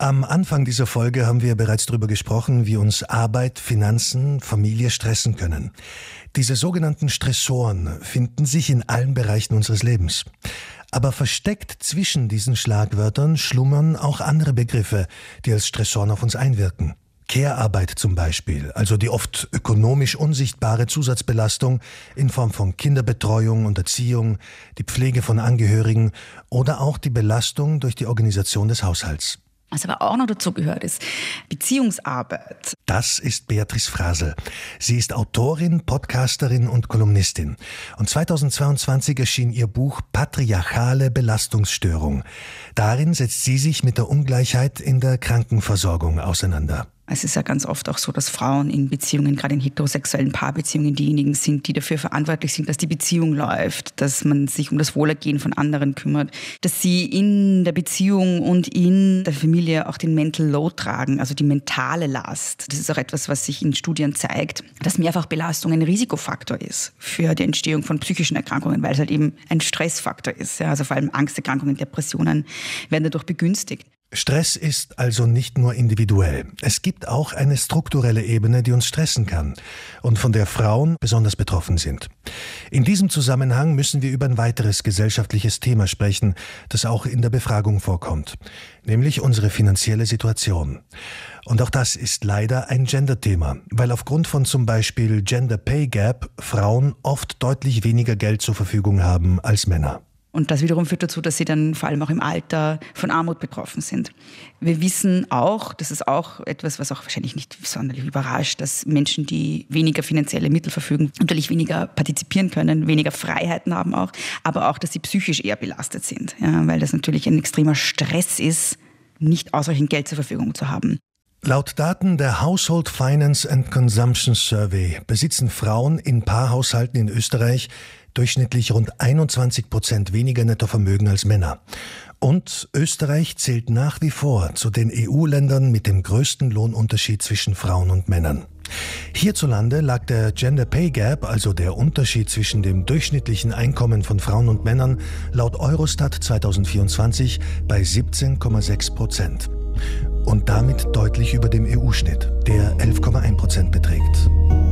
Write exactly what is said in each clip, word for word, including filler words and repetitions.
Am Anfang dieser Folge haben wir bereits darüber gesprochen, wie uns Arbeit, Finanzen, Familie stressen können. Diese sogenannten Stressoren finden sich in allen Bereichen unseres Lebens. Aber versteckt zwischen diesen Schlagwörtern schlummern auch andere Begriffe, die als Stressoren auf uns einwirken. Care-Arbeit zum Beispiel, also die oft ökonomisch unsichtbare Zusatzbelastung in Form von Kinderbetreuung und Erziehung, die Pflege von Angehörigen oder auch die Belastung durch die Organisation des Haushalts. Was aber auch noch dazu gehört, ist Beziehungsarbeit. Das ist Beatrice Frasel. Sie ist Autorin, Podcasterin und Kolumnistin. Und zweitausendzweiundzwanzig erschien ihr Buch Patriarchale Belastungsstörung. Darin setzt sie sich mit der Ungleichheit in der Krankenversorgung auseinander. Es ist ja ganz oft auch so, dass Frauen in Beziehungen, gerade in heterosexuellen Paarbeziehungen, diejenigen sind, die dafür verantwortlich sind, dass die Beziehung läuft, dass man sich um das Wohlergehen von anderen kümmert, dass sie in der Beziehung und in der Familie auch den Mental Load tragen, also die mentale Last. Das ist auch etwas, was sich in Studien zeigt, dass Mehrfachbelastung ein Risikofaktor ist für die Entstehung von psychischen Erkrankungen, weil es halt eben ein Stressfaktor ist. Ja, also vor allem Angsterkrankungen, Depressionen werden dadurch begünstigt. Stress ist also nicht nur individuell. Es gibt auch eine strukturelle Ebene, die uns stressen kann und von der Frauen besonders betroffen sind. In diesem Zusammenhang müssen wir über ein weiteres gesellschaftliches Thema sprechen, das auch in der Befragung vorkommt, nämlich unsere finanzielle Situation. Und auch das ist leider ein Gender-Thema, weil aufgrund von zum Beispiel Gender Pay Gap Frauen oft deutlich weniger Geld zur Verfügung haben als Männer. Und das wiederum führt dazu, dass sie dann vor allem auch im Alter von Armut betroffen sind. Wir wissen auch, das ist auch etwas, was auch wahrscheinlich nicht sonderlich überrascht, dass Menschen, die weniger finanzielle Mittel verfügen, natürlich weniger partizipieren können, weniger Freiheiten haben auch, aber auch, dass sie psychisch eher belastet sind, ja, weil das natürlich ein extremer Stress ist, nicht ausreichend Geld zur Verfügung zu haben. Laut Daten der Household Finance and Consumption Survey besitzen Frauen in Paarhaushalten in Österreich durchschnittlich rund einundzwanzig Prozent weniger Nettovermögen als Männer. Und Österreich zählt nach wie vor zu den E U-Ländern mit dem größten Lohnunterschied zwischen Frauen und Männern. Hierzulande lag der Gender Pay Gap, also der Unterschied zwischen dem durchschnittlichen Einkommen von Frauen und Männern, laut Eurostat zweitausendvierundzwanzig bei siebzehn Komma sechs Prozent. Und damit deutlich über dem E U-Schnitt, der elf Komma eins Prozent beträgt.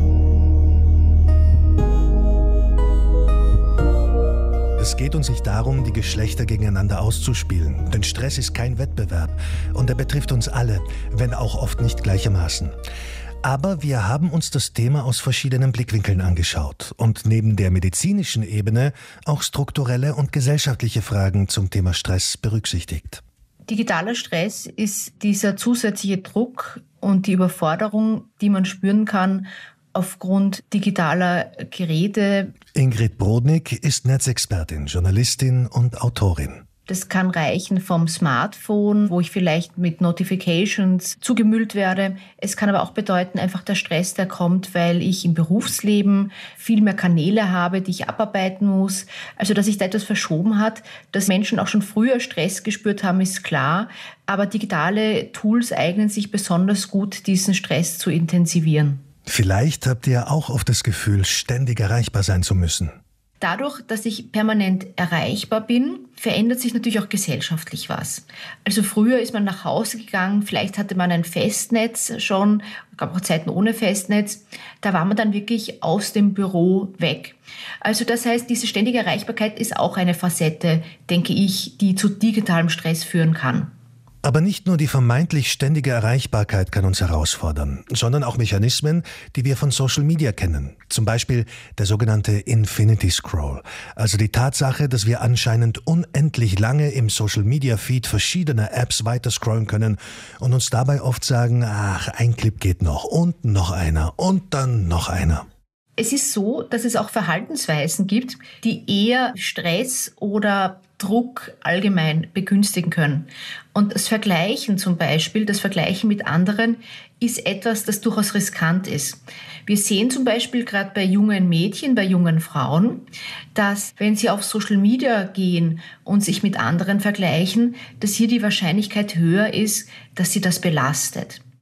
Es geht uns nicht darum, die Geschlechter gegeneinander auszuspielen, denn Stress ist kein Wettbewerb und er betrifft uns alle, wenn auch oft nicht gleichermaßen. Aber wir haben uns das Thema aus verschiedenen Blickwinkeln angeschaut und neben der medizinischen Ebene auch strukturelle und gesellschaftliche Fragen zum Thema Stress berücksichtigt. Digitaler Stress ist dieser zusätzliche Druck und die Überforderung, die man spüren kann, aufgrund digitaler Geräte. Ingrid Brodnik ist Netzexpertin, Journalistin und Autorin. Das kann reichen vom Smartphone, wo ich vielleicht mit Notifications zugemüllt werde. Es kann aber auch bedeuten, einfach der Stress, der kommt, weil ich im Berufsleben viel mehr Kanäle habe, die ich abarbeiten muss. Also, dass sich da etwas verschoben hat, dass Menschen auch schon früher Stress gespürt haben, ist klar. Aber digitale Tools eignen sich besonders gut, diesen Stress zu intensivieren. Vielleicht habt ihr auch oft das Gefühl, ständig erreichbar sein zu müssen. Dadurch, dass ich permanent erreichbar bin, verändert sich natürlich auch gesellschaftlich was. Also früher ist man nach Hause gegangen, vielleicht hatte man ein Festnetz schon, es gab auch Zeiten ohne Festnetz, da war man dann wirklich aus dem Büro weg. Also das heißt, diese ständige Erreichbarkeit ist auch eine Facette, denke ich, die zu digitalem Stress führen kann. Aber nicht nur die vermeintlich ständige Erreichbarkeit kann uns herausfordern, sondern auch Mechanismen, die wir von Social Media kennen. Zum Beispiel der sogenannte Infinity Scroll, also die Tatsache, dass wir anscheinend unendlich lange im Social Media Feed verschiedener Apps weiter scrollen können und uns dabei oft sagen, ach, ein Clip geht noch und noch einer und dann noch einer. Es ist so, dass es auch Verhaltensweisen gibt, die eher Stress oder Druck allgemein begünstigen können. Und das Vergleichen zum Beispiel, das Vergleichen mit anderen, ist etwas, das durchaus riskant ist. Wir sehen zum Beispiel gerade bei jungen Mädchen, bei jungen Frauen, dass wenn sie auf Social Media gehen und sich mit anderen vergleichen, dass hier die Wahrscheinlichkeit höher ist, dass sie das belastet.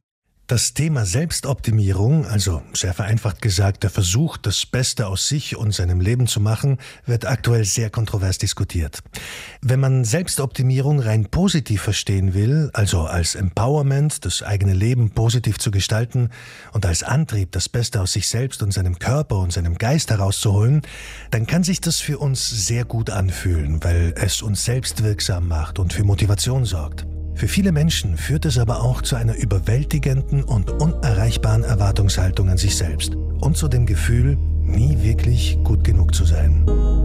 Das Thema Selbstoptimierung, also sehr vereinfacht gesagt der Versuch, das Beste aus sich und seinem Leben zu machen, wird aktuell sehr kontrovers diskutiert. Wenn man Selbstoptimierung rein positiv verstehen will, also als Empowerment, das eigene Leben positiv zu gestalten und als Antrieb, das Beste aus sich selbst und seinem Körper und seinem Geist herauszuholen, dann kann sich das für uns sehr gut anfühlen, weil es uns selbstwirksam macht und für Motivation sorgt. Für viele Menschen führt es aber auch zu einer überwältigenden und unerreichbaren Erwartungshaltung an sich selbst und zu dem Gefühl, nie wirklich gut genug zu sein.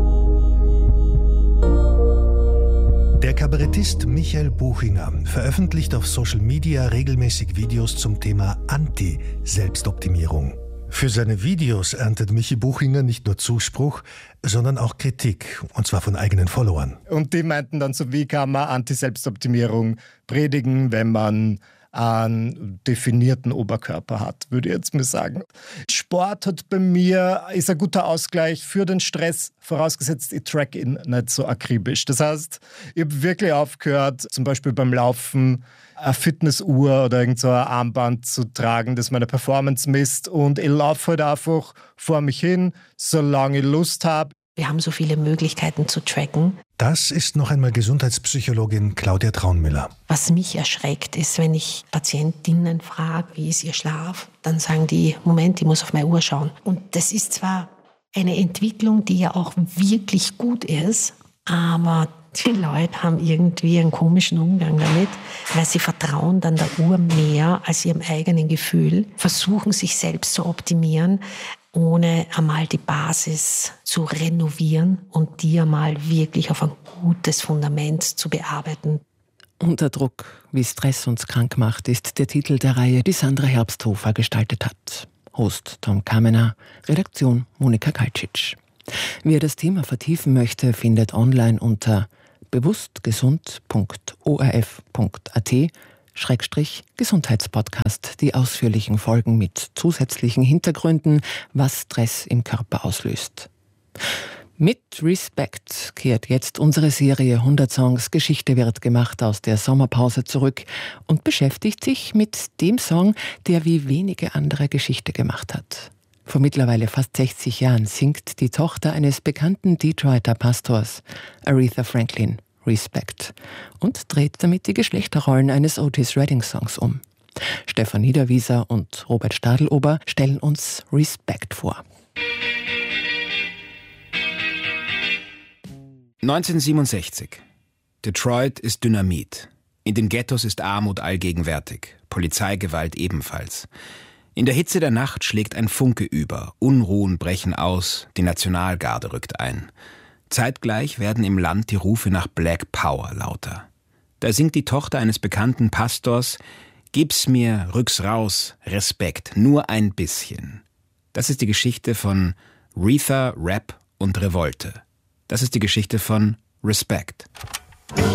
Der Kabarettist Michael Buchinger veröffentlicht auf Social Media regelmäßig Videos zum Thema Anti-Selbstoptimierung. Für seine Videos erntet Michi Buchinger nicht nur Zuspruch, sondern auch Kritik, und zwar von eigenen Followern. Und die meinten dann so, wie kann man Anti-Selbstoptimierung predigen, wenn man einen definierten Oberkörper hat, würde ich jetzt mal sagen. Sport hat bei mir, ist ein guter Ausgleich für den Stress, vorausgesetzt, ich track ihn nicht so akribisch. Das heißt, ich habe wirklich aufgehört, zum Beispiel beim Laufen, eine Fitnessuhr oder irgend so ein Armband zu tragen, das meine Performance misst. Und ich laufe halt einfach vor mich hin, solange ich Lust habe. Wir haben so viele Möglichkeiten zu tracken. Das ist noch einmal Gesundheitspsychologin Claudia Traunmüller. Was mich erschreckt, ist, wenn ich Patientinnen frage, wie ist ihr Schlaf, dann sagen die, Moment, ich muss auf meine Uhr schauen. Und das ist zwar eine Entwicklung, die ja auch wirklich gut ist, aber die Leute haben irgendwie einen komischen Umgang damit, weil sie vertrauen dann der Uhr mehr als ihrem eigenen Gefühl, versuchen sich selbst zu optimieren, ohne einmal die Basis zu renovieren und die einmal wirklich auf ein gutes Fundament zu bearbeiten. Unter Druck, wie Stress uns krank macht, ist der Titel der Reihe, die Sandra Herbsthofer gestaltet hat. Host Tom Kamener, Redaktion Monika Kaltschitsch. Wer das Thema vertiefen möchte, findet online unter bewusstgesund punkt o r f punkt a t Schrägstrich Gesundheitspodcast die ausführlichen Folgen mit zusätzlichen Hintergründen, was Stress im Körper auslöst. Mit Respect kehrt jetzt unsere Serie hundert Songs Geschichte wird gemacht aus der Sommerpause zurück und beschäftigt sich mit dem Song, der wie wenige andere Geschichte gemacht hat. Vor mittlerweile fast sechzig Jahren singt die Tochter eines bekannten Detroiter Pastors, Aretha Franklin, Respect und dreht damit die Geschlechterrollen eines Otis Redding-Songs um. Stefan Niederwieser und Robert Stadelober stellen uns Respect vor. neunzehnhundertsiebenundsechzig. Detroit ist Dynamit. In den Ghettos ist Armut allgegenwärtig, Polizeigewalt ebenfalls. In der Hitze der Nacht schlägt ein Funke über, Unruhen brechen aus, die Nationalgarde rückt ein. Zeitgleich werden im Land die Rufe nach Black Power lauter. Da singt die Tochter eines bekannten Pastors: »Gib's mir, rück's raus, Respekt, nur ein bisschen.« Das ist die Geschichte von Aretha, Rap und Revolte. Das ist die Geschichte von Respect.